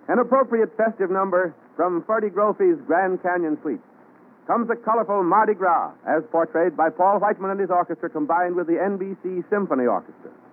An appropriate festive number from Ferdy Grofie's Grand Canyon Suite. Comes a colorful Mardi Gras, as portrayed by Paul Whiteman and his orchestra, combined with the NBC Symphony Orchestra.